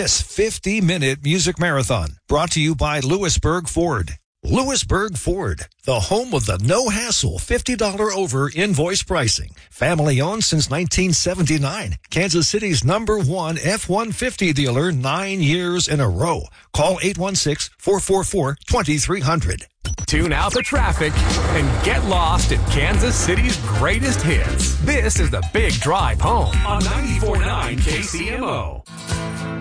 This 50-minute music marathon brought to you by Lewisburg Ford. Lewisburg Ford, the home of the no-hassle $50 over invoice pricing. Family-owned since 1979. Kansas City's #1 F-150 dealer 9 years in a row. Call 816-444-2300. Tune out the traffic and get lost in Kansas City's greatest hits. This is The Big Drive Home on 94.9 KCMO.